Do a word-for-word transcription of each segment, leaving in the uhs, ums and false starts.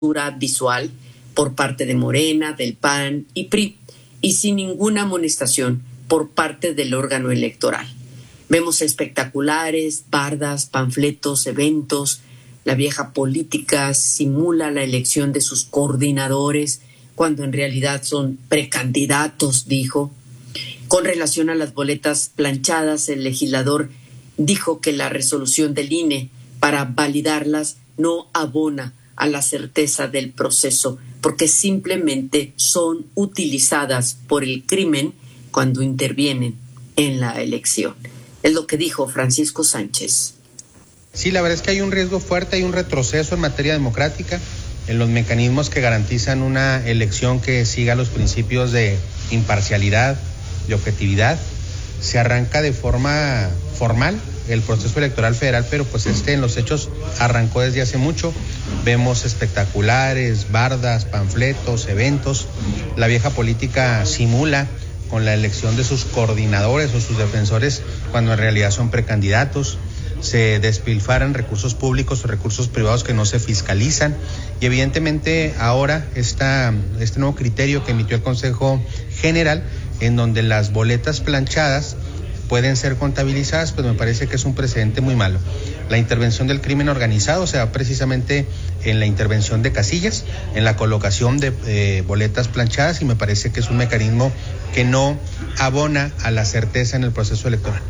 censura visual por parte de Morena, del P A N y P R I, y sin ninguna amonestación por parte del órgano electoral. Vemos espectaculares, bardas, panfletos, eventos. La vieja política simula la elección de sus coordinadores cuando en realidad son precandidatos, dijo. Con relación a las boletas planchadas, el legislador dijo que la resolución del I N E para validarlas no abona a la certeza del proceso, porque simplemente son utilizadas por el crimen cuando intervienen en la elección. Es lo que dijo Francisco Sánchez. Sí, la verdad es que hay un riesgo fuerte, hay un retroceso en materia democrática, en los mecanismos que garantizan una elección que siga los principios de imparcialidad, de objetividad. Se arranca de forma formal el proceso electoral federal, pero pues este en los hechos arrancó desde hace mucho. Vemos espectaculares, bardas, panfletos, eventos. La vieja política simula con la elección de sus coordinadores o sus defensores cuando en realidad son precandidatos. Se despilfarran recursos públicos o recursos privados que no se fiscalizan, y evidentemente ahora esta, este nuevo criterio que emitió el Consejo General, en donde las boletas planchadas pueden ser contabilizadas, pues me parece que es un precedente muy malo. La intervención del crimen organizado se da precisamente en la intervención de casillas, en la colocación de eh, boletas planchadas, y me parece que es un mecanismo que no abona a la certeza en el proceso electoral.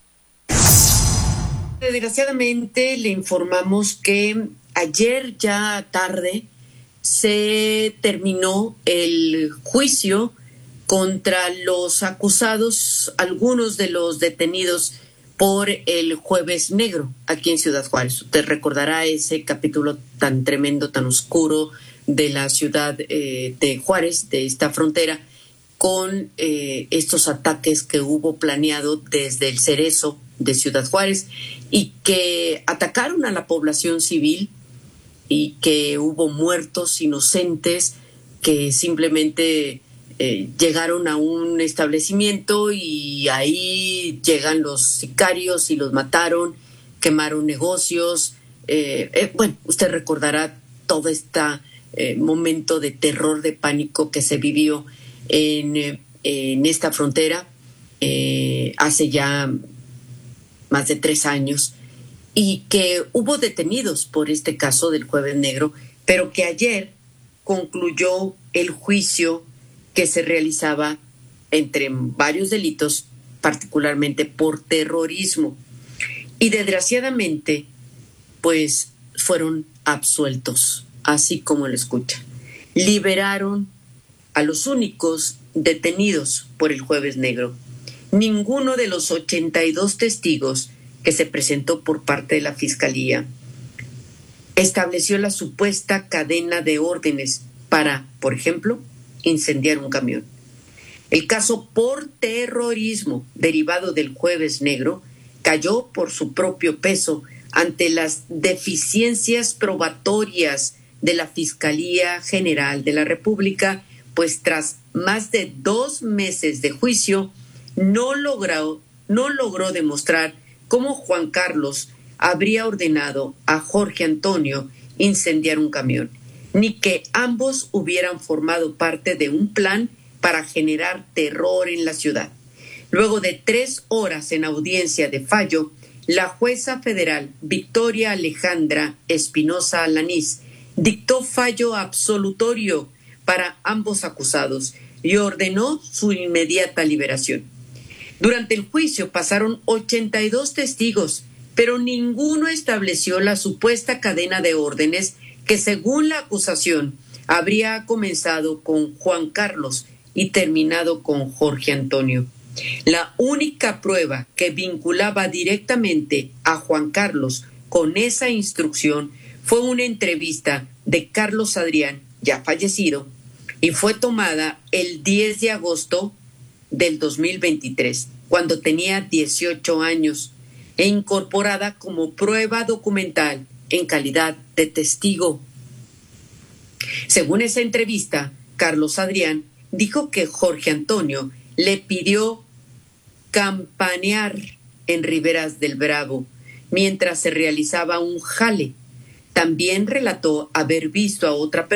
Desgraciadamente le informamos que ayer ya tarde se terminó el juicio contra los acusados, algunos de los detenidos por el Jueves Negro aquí en Ciudad Juárez. Usted recordará ese capítulo tan tremendo, tan oscuro de la ciudad eh, de Juárez, de esta frontera, con eh, estos ataques que hubo planeado desde el Cerezo de Ciudad Juárez y que atacaron a la población civil, y que hubo muertos inocentes que simplemente eh, llegaron a un establecimiento y ahí llegan los sicarios y los mataron, quemaron negocios. Eh, eh, bueno, usted recordará todo este eh, momento de terror, de pánico que se vivió en, eh, en esta frontera eh, hace ya más de tres años, y que hubo detenidos por este caso del Jueves Negro, pero que ayer concluyó el juicio que se realizaba entre varios delitos, particularmente por terrorismo. Y desgraciadamente, pues fueron absueltos, así como lo escucha. Liberaron a los únicos detenidos por el Jueves Negro. Ninguno de los ochenta y dos testigos que se presentó por parte de la Fiscalía estableció la supuesta cadena de órdenes para, por ejemplo, incendiar un camión. El caso por terrorismo derivado del Jueves Negro cayó por su propio peso ante las deficiencias probatorias de la Fiscalía General de la República, pues tras más de dos meses de juicio no logró, no logró demostrar cómo Juan Carlos habría ordenado a Jorge Antonio incendiar un camión, ni que ambos hubieran formado parte de un plan para generar terror en la ciudad. Luego de tres horas en audiencia de fallo, la jueza federal Victoria Alejandra Espinosa Alanís dictó fallo absolutorio para ambos acusados y ordenó su inmediata liberación. Durante el juicio pasaron ochenta y dos testigos, pero ninguno estableció la supuesta cadena de órdenes que, según la acusación, habría comenzado con Juan Carlos y terminado con Jorge Antonio. La única prueba que vinculaba directamente a Juan Carlos con esa instrucción fue una entrevista de Carlos Adrián, ya fallecido, y fue tomada el diez de agosto del dos mil veintitrés, cuando tenía dieciocho años, e incorporada como prueba documental en calidad de testigo. Según esa entrevista, Carlos Adrián dijo que Jorge Antonio le pidió campanear en Riberas del Bravo mientras se realizaba un jale. también relató haber visto a otra persona